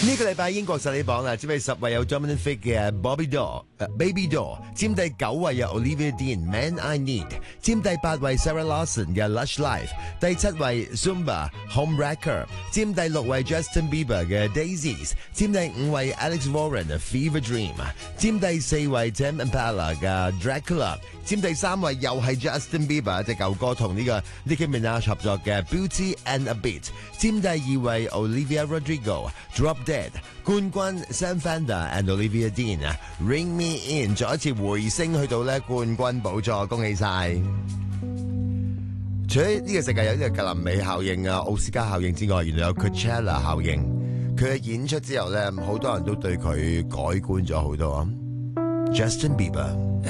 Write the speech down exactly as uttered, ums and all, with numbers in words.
呢個禮拜英國實力榜啊，佔第十位有 Dominic Fike 嘅 Bobby Doll、Baby Doll， 佔第九位有 Olivia Dean，Man I Need， 佔第八位 Sarah Lawson 嘅 Lush Life， 第七位 Zumba，Home Wrecker， 佔第六位 Justin Bieber 嘅 Daisies， 佔第五位 Alex Warren，Fever Dream， 佔第四位 Tim Impala 嘅 Dracula， 佔第三位又係 Justin Bieber 隻舊歌同呢個 Nicki Minaj 合作嘅 Beauty and a Beat， 佔第二位 Olivia Rodrigo，Drop Dead， 冠軍 Sam Fender and Olivia Dean，Ring Me In 再一次回升去到咧冠軍寶座，恭喜晒！除咗呢個世界有呢個格林美效應啊、奧斯卡效應之外，原來有 Coachella 效應。佢嘅演出之後咧，好多人都對佢改觀咗好多。Justin Bieber。